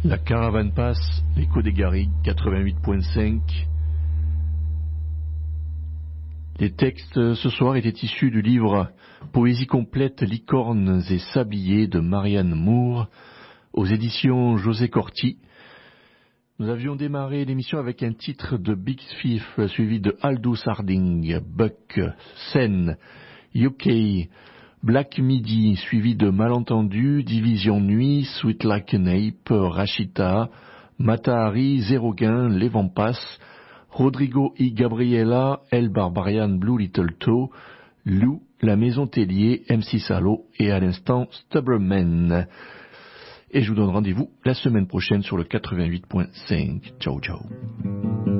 La caravane passe, l'écho des garrigues, 88.5. Les textes ce soir étaient issus du livre Poésie complète, licornes et sabliers de Marianne Moore, aux éditions José Corti. Nous avions démarré l'émission avec un titre de Big Thief, suivi de Aldous Harding, Buck, Sen, UK, Black Midi, suivi de Malentendu, Division Nuit, Sweet Like an Ape, Rachita, Matahari, Zéro Gain, Les Vampas, Rodrigo y Gabriela, El Barbarian, Blue Little Toe, Lou, La Maison Tellier, MC Salo et à l'instant Stubborn Man. Et je vous donne rendez-vous la semaine prochaine sur le 88.5. Ciao, ciao.